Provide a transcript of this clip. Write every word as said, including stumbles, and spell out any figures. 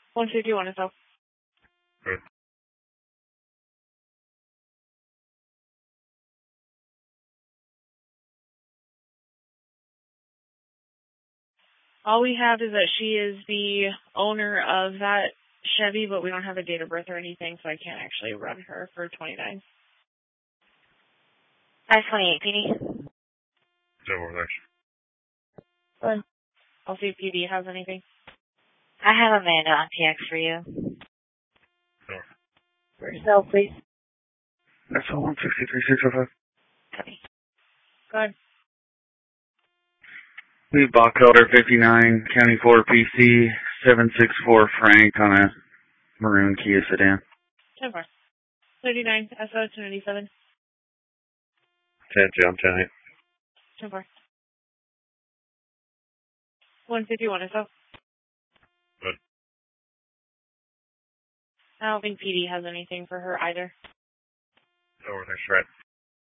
one fifty-one is up. Good. All we have is that she is the owner of that Chevy, but we don't have a date of birth or anything, so I can't actually run her for twenty-nine. five twenty-eight, P D. Double thanks. Good. I'll see if P D has anything. I have Amanda on P X for you. Sure. For yourself, please. That's all one sixty-three six oh five. Copy. Good. Lead Box Elder fifty-nine, County four P C, seven six four Frank on a maroon Kia sedan. ten four. thirty-nine, S O two ninety-seven. ten jump ten. ten four. one fifty-one is up. Good. I don't think P D has anything for her either. Over, thanks, right.